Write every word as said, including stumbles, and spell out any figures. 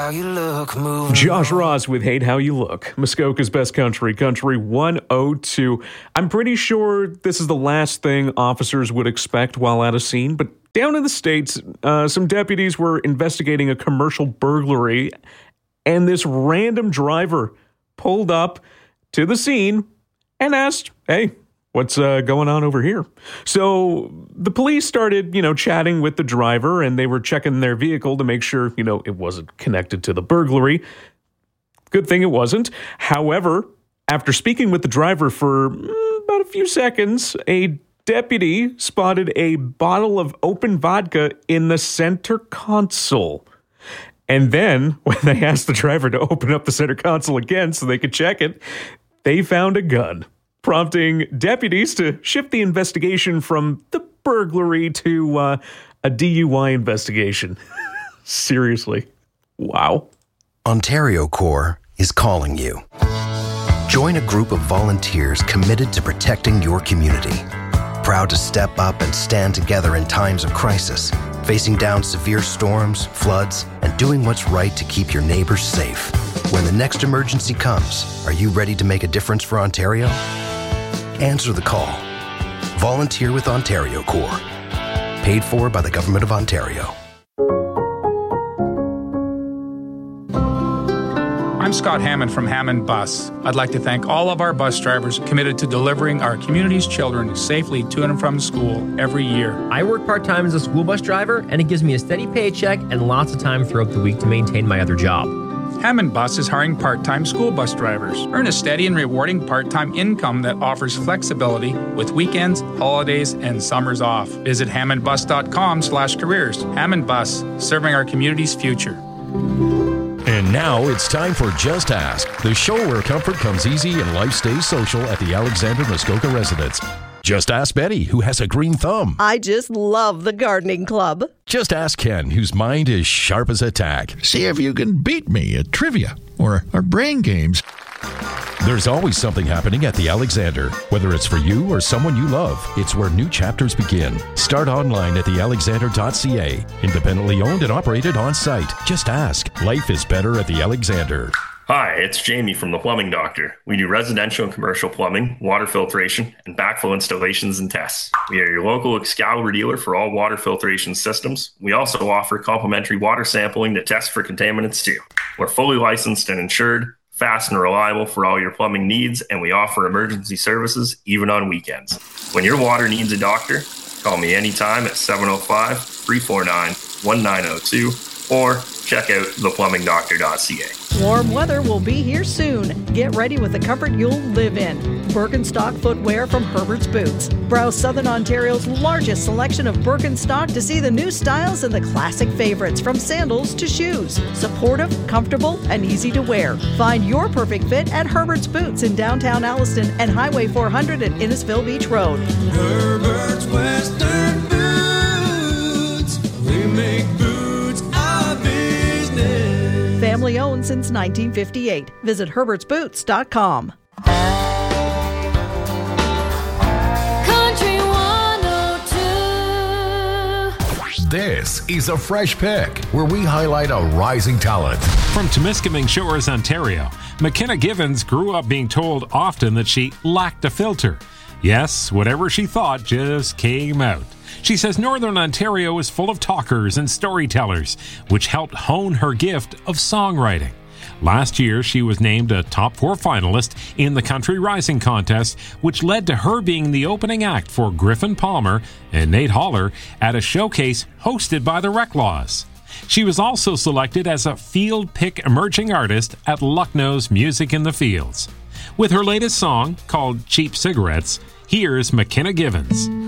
How you look, moving Josh on. Ross with Hate How You Look. Muskoka's Best Country, Country one oh two. I'm pretty sure this is the last thing officers would expect while at a scene, but down in the States, uh, some deputies were investigating a commercial burglary, and this random driver pulled up to the scene and asked, hey, what's uh, going on over here? So the police started, you know, chatting with the driver, and they were checking their vehicle to make sure, you know, it wasn't connected to the burglary. Good thing it wasn't. However, after speaking with the driver for mm, about a few seconds, a deputy spotted a bottle of open vodka in the center console. And then, when they asked the driver to open up the center console again so they could check it, they found a gun, prompting deputies to shift the investigation from the burglary to uh, a D U I investigation. Seriously. Wow. Ontario Corps is calling you. Join a group of volunteers committed to protecting your community. Proud to step up and stand together in times of crisis, facing down severe storms, floods, and doing what's right to keep your neighbors safe. When the next emergency comes, are you ready to make a difference for Ontario? Answer the call. Volunteer with Ontario Corps. Paid for by the Government of Ontario. I'm Scott Hammond from Hammond Bus. I'd like to thank all of our bus drivers committed to delivering our community's children safely to and from school every year. I work part-time as a school bus driver, and it gives me a steady paycheck and lots of time throughout the week to maintain my other job. Hammond Bus is hiring part-time school bus drivers. Earn a steady and rewarding part-time income that offers flexibility with weekends, holidays, and summers off. Visit hammondbus.com slash careers. Hammond Bus, serving our community's future. And now it's time for Just Ask, the show where comfort comes easy and life stays social at the Alexander Muskoka residence. Just ask Betty, who has a green thumb. I just love the gardening club. Just ask Ken, whose mind is sharp as a tack. See if you can beat me at trivia or, or brain games. There's always something happening at the Alexander. Whether it's for you or someone you love, it's where new chapters begin. Start online at the alexander dot c a. Independently owned and operated on site. Just ask. Life is better at the Alexander. Hi, it's Jamie from The Plumbing Doctor. We do residential and commercial plumbing, water filtration, and backflow installations and tests. We are your local Excalibur dealer for all water filtration systems. We also offer complimentary water sampling to test for contaminants too. We're fully licensed and insured, fast and reliable for all your plumbing needs, and we offer emergency services even on weekends. When your water needs a doctor, call me anytime at seven oh five, three four nine, one nine oh two or check out the plumbing doctor dot c a. Warm weather will be here soon. Get ready with the comfort you'll live in. Birkenstock footwear from Herbert's Boots. Browse Southern Ontario's largest selection of Birkenstock to see the new styles and the classic favorites, from sandals to shoes. Supportive, comfortable, and easy to wear. Find your perfect fit at Herbert's Boots in downtown Alliston and Highway four hundred at Innisfil Beach Road. Herbert's Western Boots. We make boots our business. Family owned since nineteen fifty-eight. Visit herberts boots dot com. Country one oh two. This is a Fresh Pick, where we highlight a rising talent. From Temiskaming Shores, Ontario, McKenna Givens grew up being told often that she lacked a filter. Yes, whatever she thought just came out. She says Northern Ontario is full of talkers and storytellers, which helped hone her gift of songwriting. Last year, she was named a top four finalist in the Country Rising contest, which led to her being the opening act for Griffin Palmer and Nate Holler at a showcase hosted by the Reclaws. She was also selected as a Field Pick Emerging Artist at Lucknow's Music in the Fields. With her latest song, called Cheap Cigarettes, here's McKenna Givens.